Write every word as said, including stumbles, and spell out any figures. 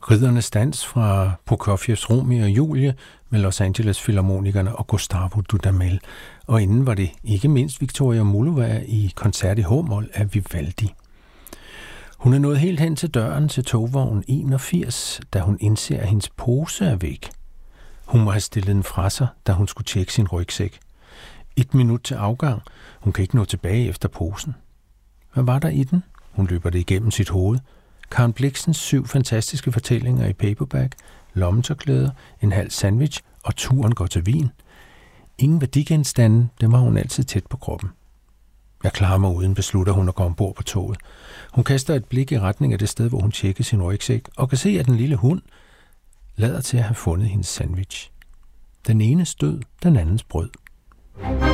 Riddernes dans fra Prokofievs Romeo og Julie med Los Angeles Filharmonikerne og Gustavo Dudamel. Og inden var det ikke mindst Victoria Mullova i koncert i H-mol af Vivaldi. Hun er nået helt hen til døren til togvogn enogfirs, da hun indser, at hendes pose er væk. Hun må have stillet den fra sig, da hun skulle tjekke sin rygsæk. Et minut til afgang. Hun kan ikke nå tilbage efter posen. Hvad var der i den? Hun løber det igennem sit hoved. Karen Blixens syv fantastiske fortællinger i paperback, lommetørklæder, en halv sandwich og turen går til Wien. Ingen værdigenstande, dem har hun altid tæt på kroppen. Jeg klarer mig uden, beslutter hun at gå ombord på toget. Hun kaster et blik i retning af det sted, hvor hun tjekker sin rygsæk, og kan se, at den lille hund lader til at have fundet hendes sandwich. Den ene stød, den andens brød.